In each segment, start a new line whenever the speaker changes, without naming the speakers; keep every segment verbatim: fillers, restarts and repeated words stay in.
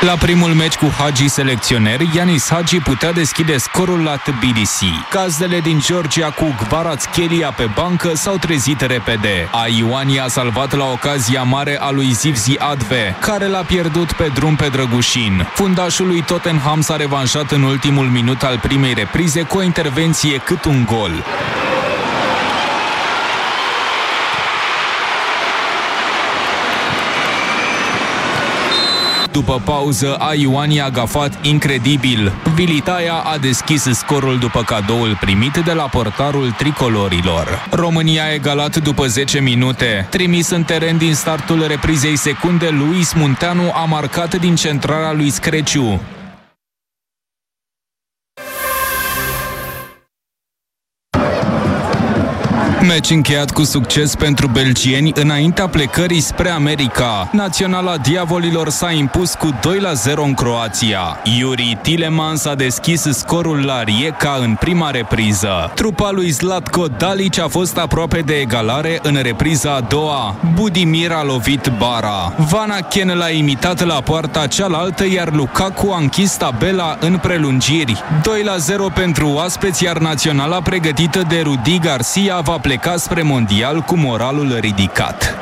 La primul meci cu Hagi selecționer, Yanis Hagi putea deschide scorul la Tbilisi. Gazdele din Georgia cu Kvaratskhelia pe bancă s-au trezit repede. Ioani a salvat la ocazia mare a lui Zivzi Adve, care l-a pierdut pe drum pe Drăgușin. Fundașul lui Tottenham s-a revanșat în ultimul minut al primei reprize cu o intervenție cât un gol. După pauză, Ioani a gafat incredibil. Vilitaia a deschis scorul după cadoul primit de la portarul tricolorilor. România a egalat după zece minute. Trimis în teren din startul reprizei secunde, Luis Munteanu a marcat din centrarea lui Screciu. Meci încheiat cu succes pentru belgieni înaintea plecării spre America. Naționala Diavolilor s-a impus cu doi la zero în Croația. Yuri Tillemans a deschis scorul la Rijeka în prima repriză. Trupa lui Zlatko Dalic a fost aproape de egalare în repriza a doua. Budimir a lovit bara. Van Aken l-a imitat la poarta cealaltă, iar Lukaku a închis tabela în prelungiri. doi la zero pentru oaspeți, iar naționala pregătită de Rudi Garcia va pleca pleca spre mondial cu moralul ridicat.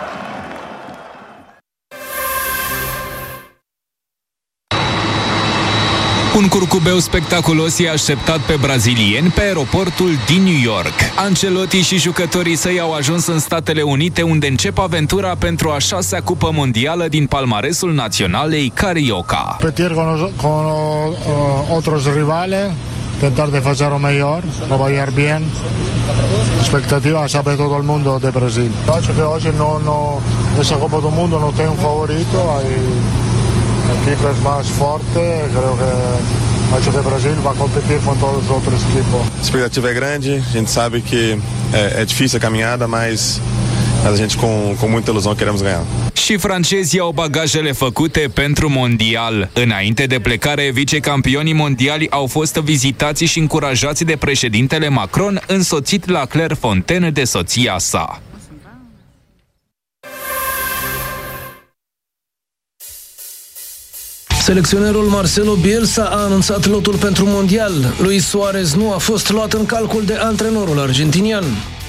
Un curcubeu spectaculos i-a așteptat pe brazilieni pe aeroportul din New York. Ancelotti și jucătorii săi au ajuns în Statele Unite, unde încep aventura pentru a șasea cupă mondială din palmaresul naționalei Carioca.
Competir con, con uh, otros rivales, tentar de hacer o mejor, no bailar bien. Expectativa ya de todo el mundo de Brasil. Acho que hoy no, no, esa Copa do Mundo no tem un favorito, hay equipos más fuertes, creo que acho que Brasil va competir con todos os outros equipos.
A expectativa é grande, a gente sabe que é, é difícil a caminhada, mas Mas a gente com, com muita ilusão queremos ganhar.
Și francezii au bagajele făcute pentru mondial. Înainte de plecare, vicecampionii mondiali au fost vizitați și încurajați de președintele Macron, însoțit la Clairefontaine de soția sa.
Selecționerul Marcelo Bielsa a anunțat lotul pentru mondial. Luis Suarez nu a fost luat în calcul de antrenorul argentinian.